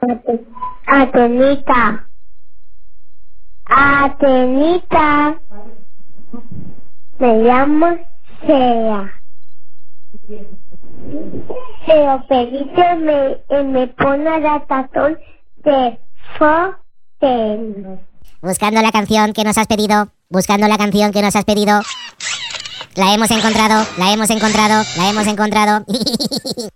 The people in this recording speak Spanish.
Atenita. Atenita. Me llamo Sea. Pero Felipe me pone la tazón de Foten. Buscando la canción que nos has pedido. Buscando la canción que nos has pedido. La hemos encontrado. La hemos encontrado. La hemos encontrado.